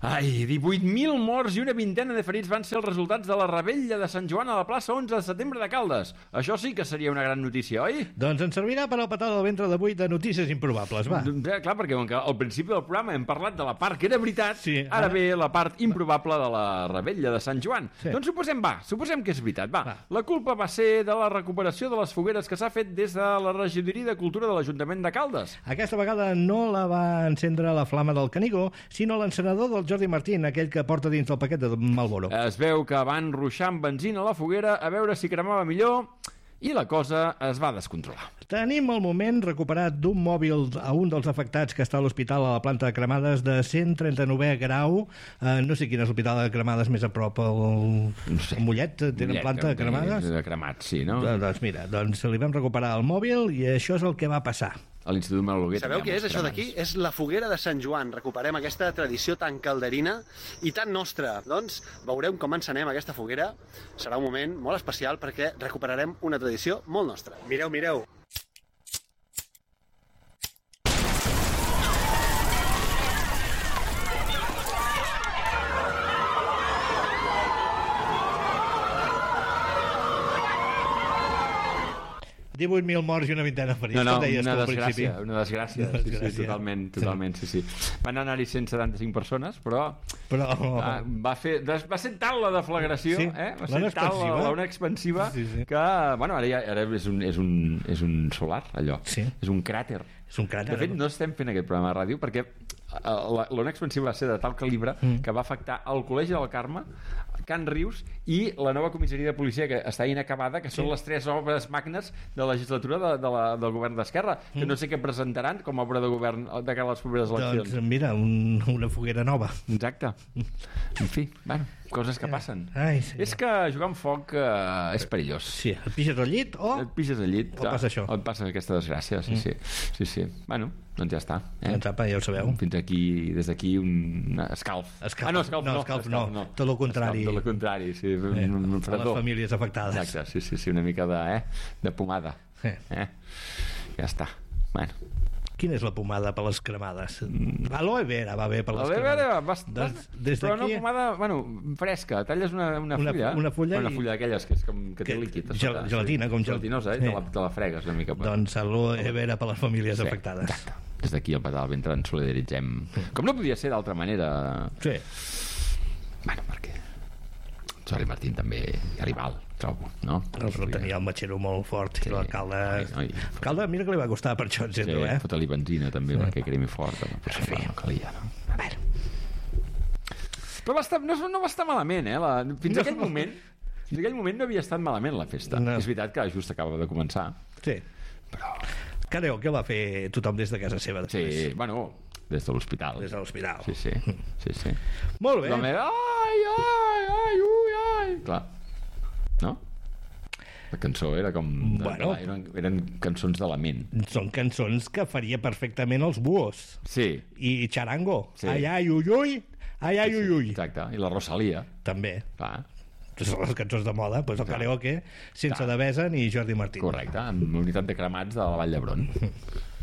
Ai, 18.000 morts i una vintena de ferits van ser els resultats de la rebella de Sant Joan a la plaça 11 de setembre de Caldes. Això sí que seria una gran notícia, oi? Doncs ens servirà per al petó del ventre d'avui de notícies improbables, va. Clar, perquè al principi del programa hem parlat de la part que era veritat, sí, ara ve la part improbable de la rebella de Sant Joan. Sí. Doncs suposem que és veritat, va. La culpa va ser de la recuperació de les fogueres que s'ha fet des de la regidoria de cultura de l'Ajuntament de Caldes. Aquesta vegada no la va encendre la flama del Canigó, sinó l'encenedor del Jordi Martín, aquell que porta dins del paquet de Marlboro. Es veu que van ruixar amb benzina a la foguera a veure si cremava millor i la cosa es va descontrolar. Tenim el moment recuperat d'un mòbil a un dels afectats que està a l'hospital a la planta de cremades de 139è grau. No sé quin és l'hospital de cremades més a prop. No sé. Mollet tenen planta de cremades? De cremats, sí, no? Doncs mira, li vam recuperar el mòbil i això és el que va passar. A l'Institut Maluguer. Sabeu què és això d'aquí? És la foguera de Sant Joan. Recuperem aquesta tradició tan calderina i tan nostra. Doncs veurem com encenem aquesta foguera. Serà un moment molt especial perquè recuperarem una tradició molt nostra. Mireu, mireu. $18.000 morts i una vintena ferits. No, una desgràcia. Sí, totalment, sí. Van anar-hi 175 persones, però va ser tal la deflagració, sí, va ser tal l'ona expansiva que, bueno, ara és un solar, allò. Sí. És un cràter. De fet, no estem fent aquest programa de ràdio perquè l'ona expansiva va ser de tal calibre que va afectar el Col·legi del Carme, Can Rius i la nova comissaria de policia que està inacabada, que són les 3 obres magnes de la legislatura del govern d'Esquerra, que no sé què presentaran com a obra de govern de cara a les properes eleccions. Doncs mira, una foguera nova. Exacte. En fi, bueno, coses que passen. Sí. És que jugar amb foc és perillós. Sí, et pixes al llit o... Et pixes al llit. O passa això. O et passa aquesta desgràcia, sí. Bueno, doncs ja està. Doncs apa, ja ho sabeu. Fins aquí, des d'aquí, un escalf. Escalf no. Tot el contrari. Tot el contrari, sí. A les famílies afectades. Exacte, sí, una mica de pomada. Ja està. Bueno. Quina és la pomada per les cremades? L'aloe vera va bé per les cremades. L'aloe vera però una pomada, fresca. Talles una fulla. Una fulla d'aquelles que és com que té líquid. Gelatina, com gelatinosa, te la fregues una mica. Doncs aloe vera per les famílies afectades. Exacte. Des d'aquí al petó del ventre ens solidaritzem. Com no podia ser d'altra manera. Sí. Bueno, perquè Jordi Martín també ja li val, trobo, no? Tenia el matxero molt fort i l'alcalde, mira que li va costar per això, encendre, fota-li benzina també perquè cremi fort, però no calia, no? A veure. Però no va estar malament, fins aquell moment no havia estat malament la festa. És veritat que just acaba de començar. Sí. Però careu, què va fer tothom des de casa seva després? Sí, bueno, des de l'hospital. Des de l'hospital. Sí. Molt bé. Ai. Clar. No? La cançó era com... Eren cançons de lament. Són cançons que faria perfectament els Búhos. Sí. I Charango. Sí. Ai, ui. Exacte. I la Rosalía. També. Clar. Les cançons de moda, doncs el karaoke sense Devesa ni Jordi Martín. Correcte, amb unitat de cremats de la Vall d'Hebron.